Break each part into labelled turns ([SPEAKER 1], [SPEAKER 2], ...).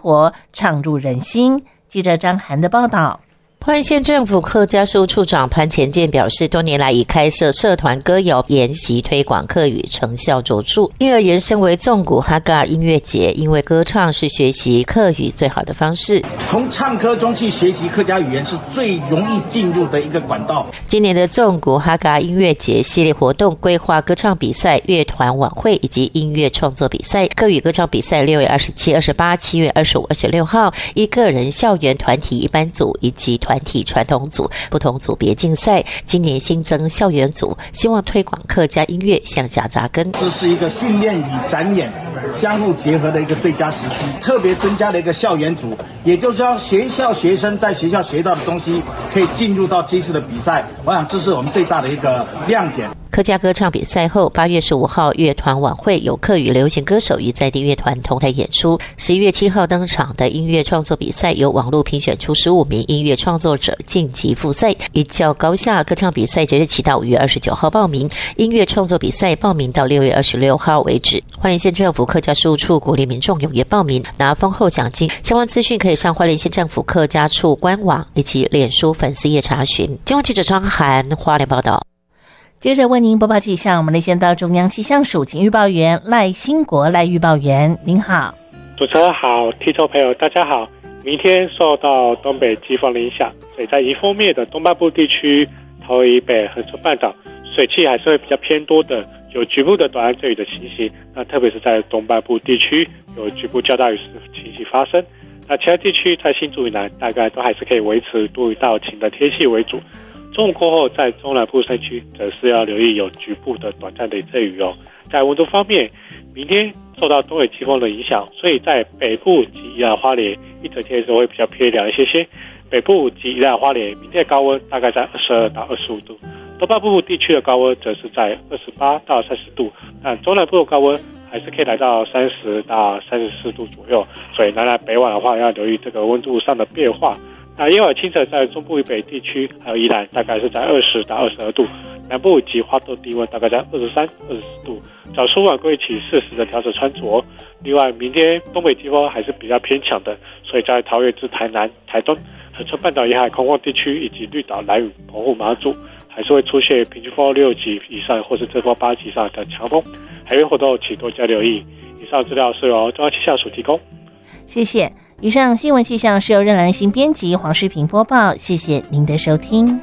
[SPEAKER 1] 活唱入人心。记者张涵的报道。
[SPEAKER 2] 花莲县政府客家事务处长潘前健表示，多年来以开设社团歌谣研习推广客语成效卓著，因而延伸为纵谷哈嘎音乐节，因为歌唱是学习客语最好的方式。
[SPEAKER 3] 从唱歌中去学习客家语言是最容易进入的一个管道。
[SPEAKER 2] 今年的纵谷哈嘎音乐节系列活动规划歌唱比赛、乐团晚会以及音乐创作比赛。客语歌唱比赛6月27、28、7月25、26号依个人、校园、团体、一般组以及团体传统组不同组别竞赛，今年新增校园组，希望推广客家音乐向下扎根。
[SPEAKER 3] 这是一个训练与展演相互结合的一个最佳时机，特别增加了一个校园组，也就是让学校学生在学校学到的东西可以进入到这次的比赛，我想这是我们最大的一个亮点。
[SPEAKER 2] 客家歌唱比赛后，8月15号乐团晚会有客语流行歌手与在地乐团同台演出。11月7号登场的音乐创作比赛，由网络评选出15名音乐创作者晋级复赛。依较高下歌唱比赛即日起到5月29号报名，音乐创作比赛报名到6月26号为止。花莲县政府客家事务处鼓励民众踊跃报名，拿丰厚奖金。相关资讯可以上花莲县政府客家处官网以及脸书粉丝页查询。今晚记者张涵花莲报道。
[SPEAKER 1] 接着为您播报气象，我们连线到中央气象署请预报员赖兴国赖预报员，您好。
[SPEAKER 4] 主持人好，听众朋友大家好。明天受到东北季风的影响，所以在迎风面的东半部地区、桃园以北、恒春半岛水汽还是会比较偏多的，有局部的短暂阵雨的情形。那特别是在东半部地区有局部较大雨势情形发生。那其他地区在新竹以南大概都还是可以维持多云到晴的天气为主。中午过后，在中南部山区则是要留意有局部的短暂的阵雨哦。在温度方面，明天受到东北季风的影响，所以在北部及宜兰花莲一整天的时候会比较偏凉一些些。北部及宜兰花莲明天的高温大概在22到25度，东半部地区的高温则是在28到30度，但中南部的高温还是可以来到30到34度左右。所以南来北往的话，要留意这个温度上的变化。那夜晚清晨在中部以北地区还有宜兰大概是在20到22度，南部以及花东低温大概在23、24度。早出晚归起适时的调整穿着。另外，明天东北季风还是比较偏强的，所以在桃园至台南、台东、恒春半岛沿海空旷地区以及绿岛、兰屿、澎湖、马祖，还是会出现平均风6级以上或是阵风8级以上的强风，海边活动请多加留意。以上资料是由中央气象署提供。
[SPEAKER 1] 谢谢。以上新闻气象是由任兰心编辑，黄世平播报。谢谢您的收听。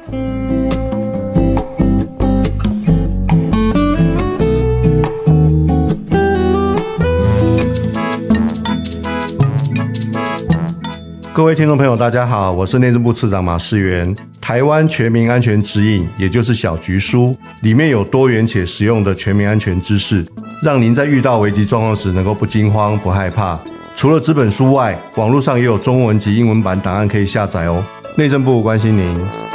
[SPEAKER 5] 各位听众朋友大家好，我是内政部次长马世元。台湾全民安全指引，也就是小局书，里面有多元且实用的全民安全知识，让您在遇到危急状况时能够不惊慌不害怕。除了纸本书外，网络上也有中文及英文版档案可以下载哦。内政部关心您。